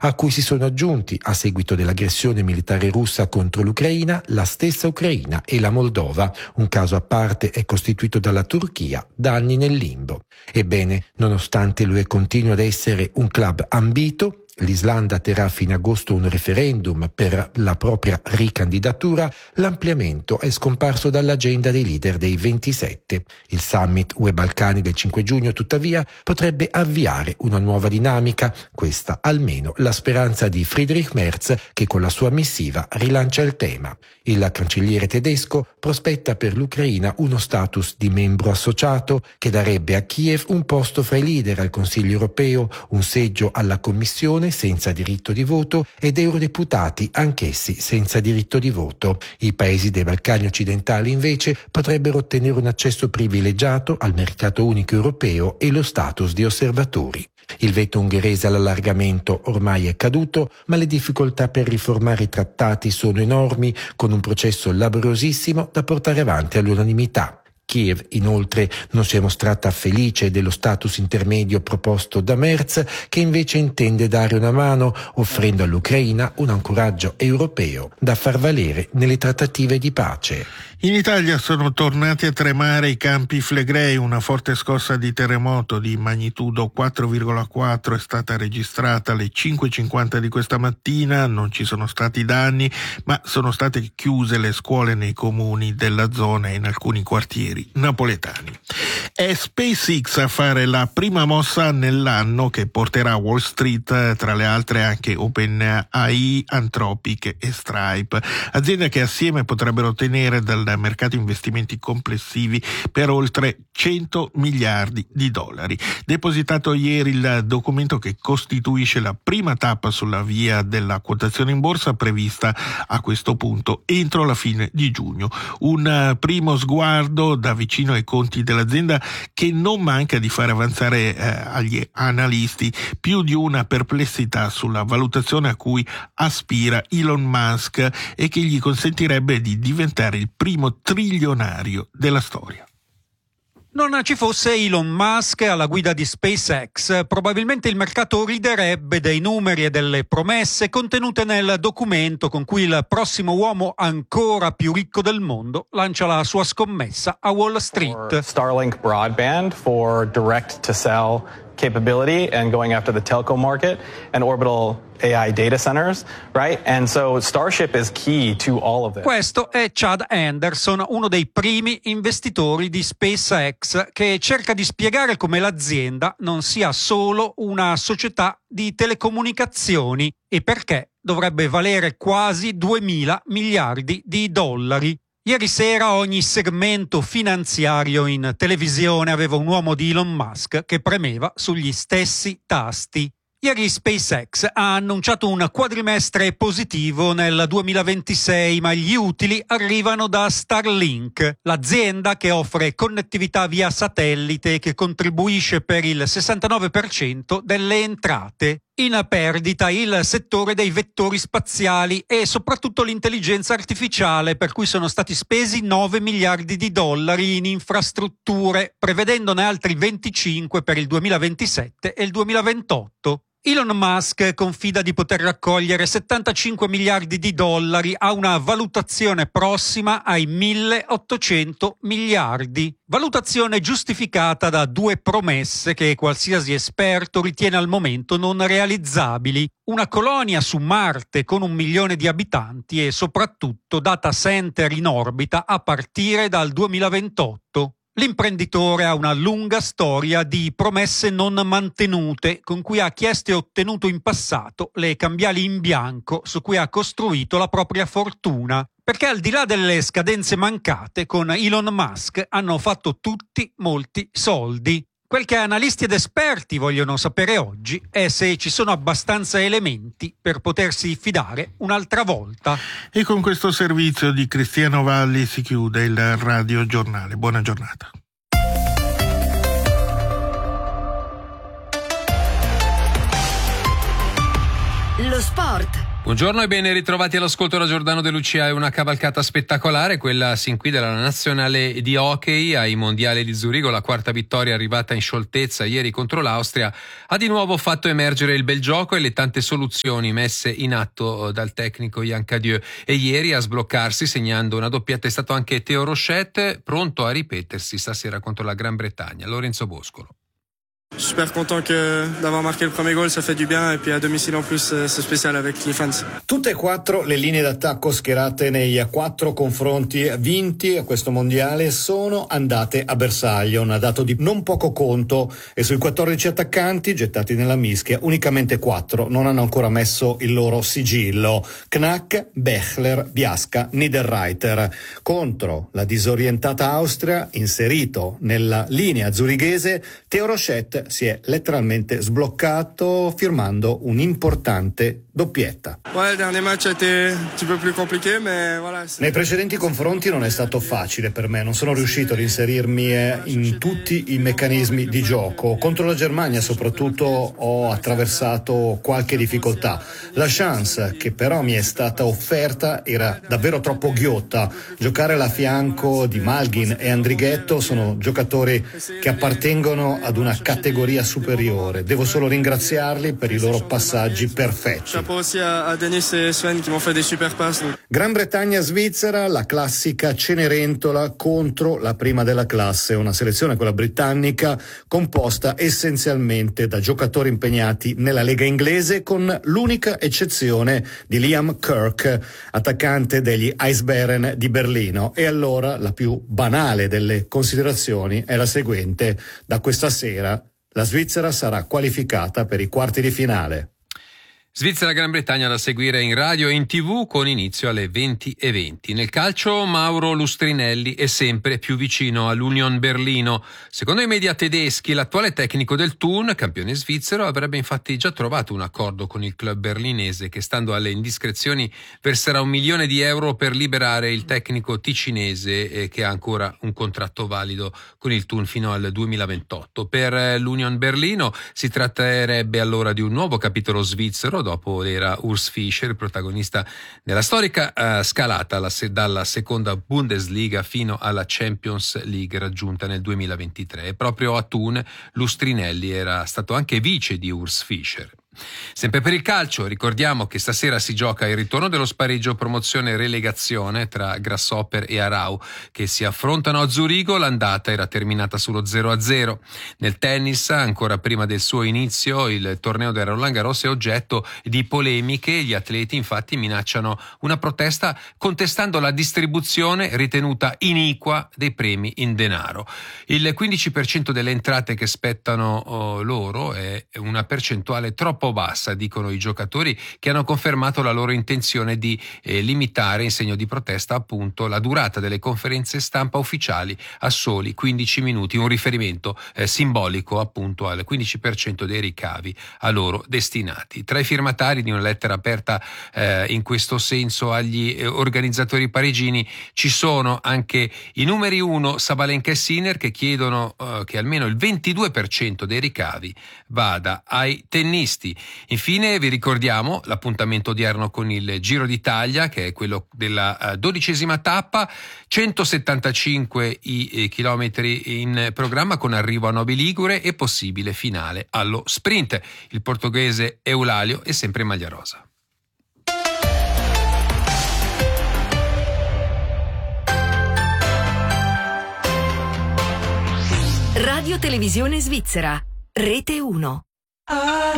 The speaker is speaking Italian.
a cui si sono aggiunti, a seguito dell'aggressione militare russa contro l'Ucraina, la stessa Ucraina e la Moldova. Un caso a parte è costituito dalla Turchia, da anni nel limbo. Ebbene, nonostante l'UE continui ad essere un club ambito, l'Islanda terrà a fine agosto un referendum per la propria ricandidatura, l'ampliamento è scomparso dall'agenda dei leader dei 27. Il summit UE Balcani del 5 giugno, tuttavia, potrebbe avviare una nuova dinamica, questa almeno la speranza di Friedrich Merz, che con la sua missiva rilancia il tema. Il cancelliere tedesco prospetta per l'Ucraina uno status di membro associato che darebbe a Kiev un posto fra i leader al Consiglio europeo, un seggio alla Commissione senza diritto di voto ed eurodeputati anch'essi senza diritto di voto. I paesi dei Balcani occidentali invece potrebbero ottenere un accesso privilegiato al mercato unico europeo e lo status di osservatori. Il veto ungherese all'allargamento ormai è caduto, ma le difficoltà per riformare i trattati sono enormi, con un processo laboriosissimo da portare avanti all'unanimità. Kiev, inoltre, non si è mostrata felice dello status intermedio proposto da Merz, che invece intende dare una mano, offrendo all'Ucraina un ancoraggio europeo da far valere nelle trattative di pace. In Italia sono tornati a tremare i Campi Flegrei. Una forte scossa di terremoto di magnitudo 4,4 è stata registrata alle 5:50 di questa mattina. Non ci sono stati danni, ma sono state chiuse le scuole nei comuni della zona e in alcuni quartieri napoletani. È SpaceX a fare la prima mossa nell'anno che porterà Wall Street, tra le altre anche OpenAI, Anthropic e Stripe, aziende che assieme potrebbero ottenere dal mercato investimenti complessivi per oltre 100 miliardi di dollari. Depositato ieri il documento che costituisce la prima tappa sulla via della quotazione in borsa, prevista a questo punto entro la fine di giugno. Un primo sguardo da vicino ai conti dell'azienda che non manca di fare avanzare agli analisti più di una perplessità sulla valutazione a cui aspira Elon Musk e che gli consentirebbe di diventare il primo trilionario della storia. Non ci fosse Elon Musk alla guida di SpaceX, probabilmente il mercato riderebbe dei numeri e delle promesse contenute nel documento con cui il prossimo uomo ancora più ricco del mondo lancia la sua scommessa a Wall Street. Starlink broadband for direct to cell capability and going after the telco market and orbital AI data centers, right? And so Starship is key to all of this. Questo è Chad Anderson, uno dei primi investitori di SpaceX, che cerca di spiegare come l'azienda non sia solo una società di telecomunicazioni e perché dovrebbe valere quasi 2.000 miliardi di dollari. Ieri sera ogni segmento finanziario in televisione aveva un uomo di Elon Musk che premeva sugli stessi tasti. Ieri SpaceX ha annunciato un quadrimestre positivo nel 2026, ma gli utili arrivano da Starlink, l'azienda che offre connettività via satellite e che contribuisce per il 69% delle entrate. In perdita il settore dei vettori spaziali e soprattutto l'intelligenza artificiale, per cui sono stati spesi 9 miliardi di dollari in infrastrutture, prevedendone altri 25 per il 2027 e il 2028. Elon Musk confida di poter raccogliere 75 miliardi di dollari a una valutazione prossima ai 1.800 miliardi. Valutazione giustificata da due promesse che qualsiasi esperto ritiene al momento non realizzabili. Una colonia su Marte con 1 milione di abitanti e soprattutto data center in orbita a partire dal 2028. L'imprenditore ha una lunga storia di promesse non mantenute, con cui ha chiesto e ottenuto in passato le cambiali in bianco su cui ha costruito la propria fortuna. Perché al di là delle scadenze mancate, con Elon Musk hanno fatto tutti molti soldi. Quel che analisti ed esperti vogliono sapere oggi è se ci sono abbastanza elementi per potersi fidare un'altra volta. E con questo servizio di Cristiano Valli si chiude il Radio Giornale. Buona giornata. Lo sport. Buongiorno e ben ritrovati all'ascolto da Giordano De Lucia. È una cavalcata spettacolare quella sin qui della nazionale di hockey ai mondiali di Zurigo. La quarta vittoria arrivata in scioltezza ieri contro l'Austria ha di nuovo fatto emergere il bel gioco e le tante soluzioni messe in atto dal tecnico Yann Cadieux. E ieri a sbloccarsi segnando una doppietta è stato anche Théo Rochette, pronto a ripetersi stasera contro la Gran Bretagna. Lorenzo Boscolo. Super content d'avoir marqué le premier goal, ça fait du bien, et puis à domicile en plus c'est spécial avec les fans. Tutte e quattro le linee d'attacco schierate nei 4 confronti vinti a questo mondiale sono andate a bersaglio, un dato di non poco conto, e sui 14 attaccanti gettati nella mischia unicamente 4 non hanno ancora messo il loro sigillo: Knack, Bechler, Biasca, Niederreiter. Contro la disorientata Austria, inserito nella linea zurighese, Théo Rochette si è letteralmente sbloccato firmando un'importante doppietta. Ouais, le dernier match a été un petit peu plus compliqué, mais voilà. Nei precedenti confronti non è stato facile per me, non sono riuscito ad inserirmi in tutti i meccanismi di gioco. Contro la Germania soprattutto ho attraversato qualche difficoltà. La chance che però mi è stata offerta era davvero troppo ghiotta. Giocare a fianco di Malgin e Andrighetto sono giocatori che appartengono ad una categoria superiore. Devo solo ringraziarli per i loro passaggi perfetti. Chapeau aussi a Denis e Sven qui m'ont fait des super passes. Gran Bretagna-Svizzera, la classica Cenerentola contro la prima della classe, una selezione, quella britannica, composta essenzialmente da giocatori impegnati nella lega inglese, con l'unica eccezione di Liam Kirk, attaccante degli Eisbären di Berlino. E allora la più banale delle considerazioni è la seguente: da questa sera la Svizzera sarà qualificata per i quarti di finale. Svizzera-Gran Bretagna da seguire in radio e in TV con inizio alle 20:20. Nel calcio Mauro Lustrinelli è sempre più vicino all'Union Berlino. Secondo i media tedeschi l'attuale tecnico del Thun, campione svizzero, avrebbe infatti già trovato un accordo con il club berlinese che, stando alle indiscrezioni, verserà €1 milione per liberare il tecnico ticinese che ha ancora un contratto valido con il Thun fino al 2028. Per l'Union Berlino si tratterebbe allora di un nuovo capitolo svizzero dopo l'era Urs Fischer, protagonista della storica scalata dalla seconda Bundesliga fino alla Champions League raggiunta nel 2023. E proprio a Thun Lustrinelli era stato anche vice di Urs Fischer. Sempre per il calcio, ricordiamo che stasera si gioca il ritorno dello spareggio promozione-relegazione tra Grasshopper e Aarau, che si affrontano a Zurigo. L'andata era terminata sullo 0-0. Nel tennis, ancora prima del suo inizio, il torneo del Roland Garros è oggetto di polemiche. Gli atleti infatti minacciano una protesta contestando la distribuzione ritenuta iniqua dei premi in denaro. Il 15% delle entrate che spettano loro è una percentuale troppo bassa, dicono i giocatori, che hanno confermato la loro intenzione di limitare, in segno di protesta appunto, la durata delle conferenze stampa ufficiali a soli 15 minuti, un riferimento simbolico appunto al 15% dei ricavi a loro destinati. Tra i firmatari di una lettera aperta in questo senso agli organizzatori parigini ci sono anche i numeri 1 Sabalenka e Sinner, che chiedono che almeno il 22% dei ricavi vada ai tennisti. Infine vi ricordiamo l'appuntamento odierno con il Giro d'Italia, che è quello della 12ª tappa, 175 i chilometri in programma con arrivo a Novi Ligure e possibile finale allo sprint. Il portoghese Eulalio è sempre in maglia rosa. Radio Televisione Svizzera, Rete 1.